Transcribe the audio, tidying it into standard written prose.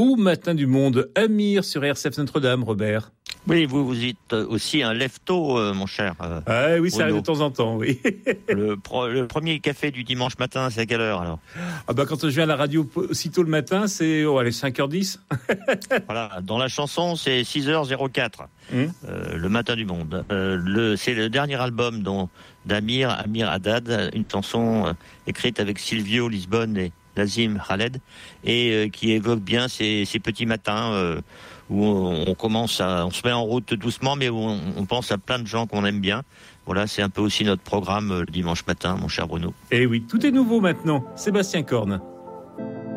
beau matin du monde. Amir sur RCF Notre-Dame, Robert. Oui, vous êtes aussi un lève-tôt, mon cher. Ah oui, ça Bruno. arrive de temps en temps, oui. Le premier café du dimanche matin, c'est à quelle heure alors? Ah bah, quand je viens à la radio aussitôt le matin, c'est 5h10. Voilà, dans la chanson, c'est 6h04, le matin du monde. C'est le dernier album d'Amir Haddad, une chanson écrite avec Silvio Lisbonne et Nazim Khaled, et qui évoque bien ces petits matins où on se met en route doucement, mais où on pense à plein de gens qu'on aime bien. Voilà, c'est un peu aussi notre programme le dimanche matin, mon cher Bruno. Et oui, tout est nouveau maintenant. Sébastien Corne.